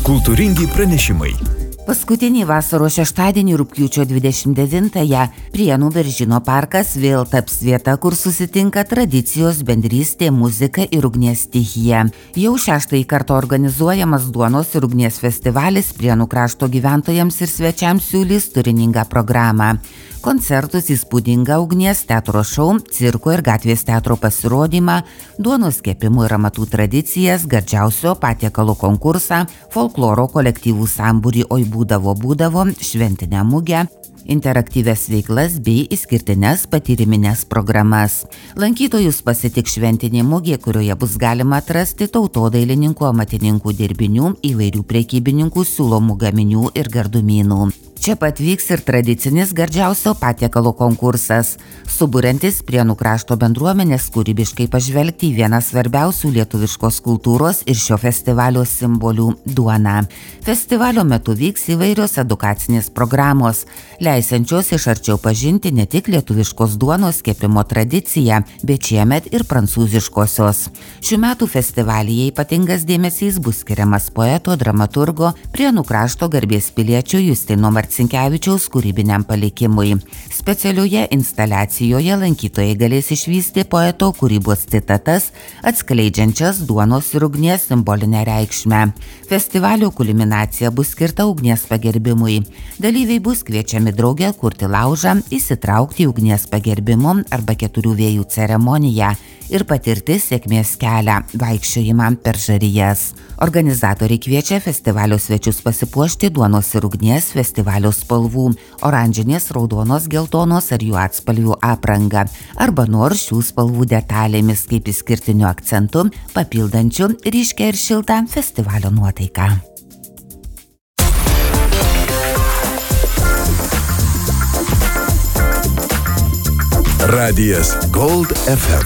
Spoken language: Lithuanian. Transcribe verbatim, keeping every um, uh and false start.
Kultūringi pranešimai. Paskutinį vasaros šeštadienį rugpjūčio dvidešimt devintąją Prienų Beržyno parkas vėl taps vieta, kur susitinka tradicijos, bendrystė, muzika ir ugnies stichija. Jau šeštąjį kartą organizuojamas Duonos ir ugnies festivalis Prienų krašto gyventojams ir svečiams siūlys turiningą programą. Koncertus, įspūdingą ugnies teatro šou, cirko ir gatvės teatro pasirodymą, duonos kepimo ir amatų tradicijas, gardžiausio patiekalo konkursą, folkloro kolektyvų sambūrį Oi būdavo būdavo, šventinę mugę, interaktyvias veiklas bei išskirtines patyriminės programas. Lankytojus pasitiks šventinė mugė, kurioje bus galima atrasti tautodailininkų, amatininkų dirbinių, įvairių prekybininkų siūlomų gaminių ir gardumynų. Čia pat vyks ir tradicinis gardžiausio patiekalo konkursas, suburiantis Prienų krašto bendruomenės kūrybiškai pažvelgti į vieną svarbiausių lietuviškos kultūros ir šio festivalio simbolių – duoną. Festivalio metu vyks įvairios edukacinės programos, leisiančios iš arčiau pažinti ne tik lietuviškos duonos kepimo tradiciją, bet šiemet ir prancūziškosios. Šių metų festivalyje ypatingas dėmesys bus skiriamas poeto, dramaturgo, Prienų krašto garbės piliečio Justino Marcinkevičiaus kūrybiniam palikimui. Specialioje instaliacijoje lankytojai galės išvysti poeto kūrybos citatas, atskleidžiančias duonos ir ugnies simbolinę reikšmę. Festivalio kulminacija bus skirta ugnies pagerbimui. Dalyviai bus kviečiami drauge kurti laužą, įsitraukti į ugnies pagerbimo arba keturių vėjų ceremoniją ir patirti sėkmės kelią – vaikščiojimą per žarijas. Organizatoriai kviečia festivalio svečius pasipuošti duonos ir ugnies festivalio spalvų – oranžinės, raudonos, geltonos ar jų atspalvių apranga, arba nors šių spalvų detalėmis kaip išskirtiniu akcentu, papildančiu ryškią ir šiltą festivalio nuotaiką. Radijas Gold F M.